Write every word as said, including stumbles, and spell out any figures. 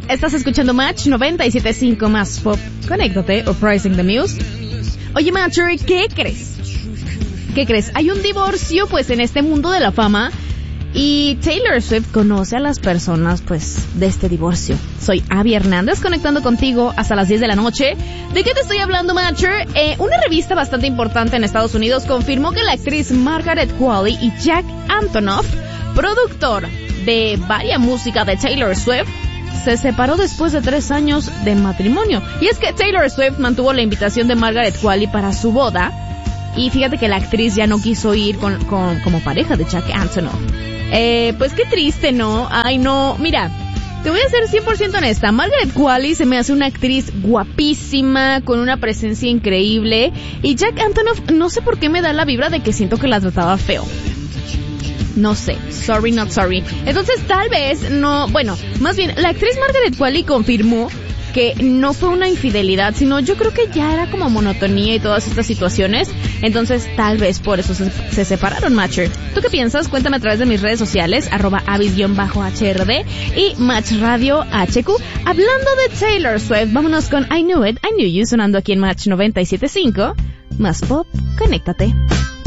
Estás escuchando Match noventa y siete punto cinco más pop. Conéctate o Pricing the Muse. Oye, Matcher, ¿qué crees? ¿Qué crees? Hay un divorcio, pues, en este mundo de la fama. Y Taylor Swift conoce a las personas, pues, de este divorcio. Soy Abby Hernández, conectando contigo hasta las diez de la noche. ¿De qué te estoy hablando, Matcher? Eh, una revista bastante importante en Estados Unidos confirmó que la actriz Margaret Qualley y Jack Antonoff, productor de varias música de Taylor Swift, se separó después de tres años de matrimonio. Y es que Taylor Swift mantuvo la invitación de Margaret Qualley para su boda. Y fíjate que la actriz ya no quiso ir con, con como pareja de Jack Antonoff. Eh, pues qué triste, ¿no? Ay, no, mira, te voy a ser cien por ciento honesta. Margaret Qualley se me hace una actriz guapísima, con una presencia increíble. Y Jack Antonoff, no sé por qué me da la vibra de que siento que la trataba feo. No sé, sorry, not sorry. Entonces tal vez no, bueno, más bien, la actriz Margaret Qualley confirmó que no fue una infidelidad, sino yo creo que ya era como monotonía y todas estas situaciones. Entonces tal vez por eso se, se separaron, Matcher. ¿Tú qué piensas? Cuéntame a través de mis redes sociales, arroba avis-H R D y Match Radio H Q. Hablando de Taylor Swift, vámonos con I Knew It, I Knew You, sonando aquí en Match noventa y siete punto cinco. Más pop, conéctate.